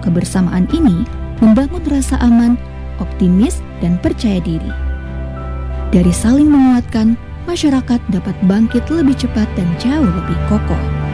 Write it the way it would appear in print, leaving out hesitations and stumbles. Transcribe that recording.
Kebersamaan ini membangun rasa aman, optimis, dan percaya diri. Dari saling menguatkan, masyarakat dapat bangkit lebih cepat dan jauh lebih kokoh.